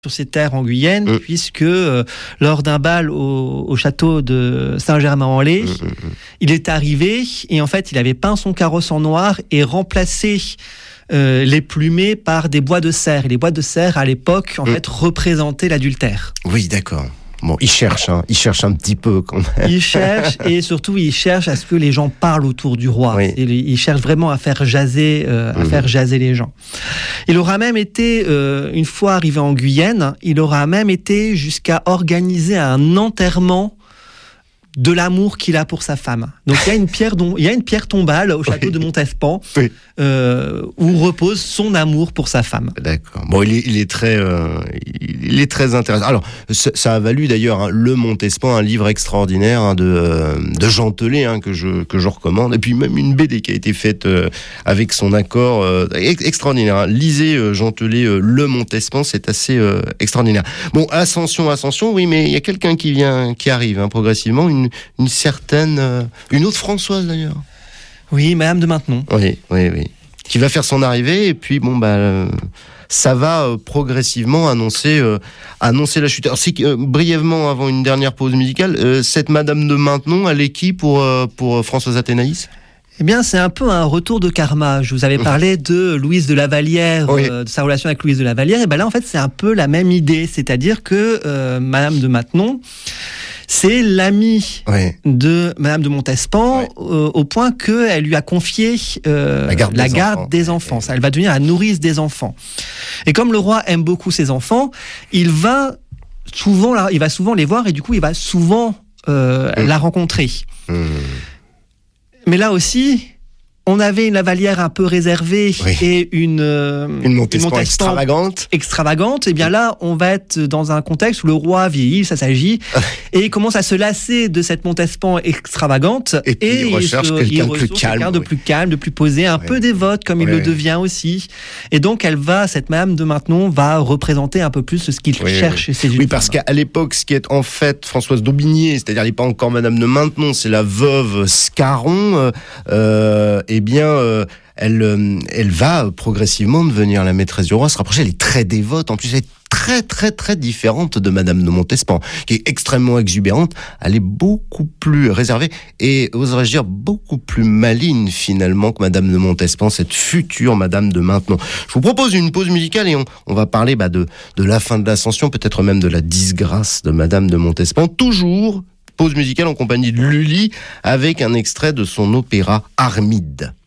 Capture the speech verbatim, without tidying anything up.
sur ces terres en Guyenne, mmh. puisque euh, lors d'un bal au, au château de Saint-Germain-en-Laye, mmh, mmh. il est arrivé et en fait il avait peint son carrosse en noir et remplacé euh, les plumées par des bois de serre. Et les bois de serre à l'époque en mmh. fait représentaient l'adultère. Oui, d'accord. Bon, il cherche, hein. il cherche un petit peu quand même. Il cherche et surtout il cherche à ce que les gens parlent autour du roi. Oui. Il cherche vraiment à faire jaser, euh, à mmh. faire jaser les gens. Il aura même été, euh, une fois arrivé en Guyenne, il aura même été jusqu'à organiser un enterrement de l'amour qu'il a pour sa femme. Donc il y a une pierre, dont, il y a une pierre tombale au château oui. de Montespan oui. euh, où repose son amour pour sa femme. D'accord. Bon, il est, il est très, euh, il est très intéressant. Alors, ça, ça a valu d'ailleurs hein, le Montespan, un livre extraordinaire hein, de euh, de Jean Telet hein, que je que je recommande, et puis même une B D qui a été faite euh, avec son accord euh, extraordinaire. Hein. Lisez euh, Jean Telet, euh, le Montespan, c'est assez euh, extraordinaire. Bon, ascension, ascension, oui, mais il y a quelqu'un qui vient, qui arrive hein, progressivement. Une Une, une certaine... Euh, une autre Françoise, d'ailleurs. Oui, Madame de Maintenon. Oui, oui, oui. Qui va faire son arrivée, et puis, bon, bah... Euh, ça va euh, progressivement annoncer, euh, annoncer la chute. Alors, c'est que, euh, brièvement, avant une dernière pause musicale, euh, cette Madame de Maintenon, elle est qui pour, euh, pour Françoise Athénaïs ? Eh bien, c'est un peu un retour de karma. Je vous avais parlé de Louise de La Vallière, oui. euh, de sa relation avec Louise de La Vallière. Et bien là, en fait, c'est un peu la même idée. C'est-à-dire que euh, Madame de Maintenon... c'est l'amie ouais. de Madame de Montespan ouais. euh, au point qu'elle lui a confié euh, la garde, la des, garde enfants. des enfants. Ouais. Elle va devenir la nourrice des enfants. Et comme le roi aime beaucoup ses enfants, il va souvent, la, il va souvent les voir et du coup, il va souvent euh, mmh. la rencontrer. Mmh. Mais là aussi... on avait une Lavallière un peu réservée oui. et une, euh, une Montespan extravagante. extravagante. Et bien là, on va être dans un contexte où le roi vieillit, ça s'agit, et il commence à se lasser de cette Montespan extravagante. Et puis et il recherche se, quelqu'un, il de, plus calme, quelqu'un oui. de plus calme, de plus posé, un oui. peu dévote, comme oui. il le devient aussi. Et donc, elle va, cette Madame de Maintenon va représenter un peu plus ce qu'il oui, cherche chez oui. ses Oui, parce qu'à l'époque, ce qui est en fait Françoise d'Aubigné, c'est-à-dire elle n'est pas encore Madame de Maintenon, c'est la veuve Scarron, euh, eh bien, euh, elle, euh, elle va progressivement devenir la maîtresse du roi, se rapprocher. Elle est très dévote. En plus, elle est très, très, très différente de Madame de Montespan, qui est extrêmement exubérante. Elle est beaucoup plus réservée et, oserais-je dire, beaucoup plus maligne, finalement, que Madame de Montespan, cette future Madame de Maintenon. Je vous propose une pause musicale et on, on va parler bah, de, de la fin de l'ascension, peut-être même de la disgrâce de Madame de Montespan. Toujours pause musicale en compagnie de Lully avec un extrait de son opéra Armide.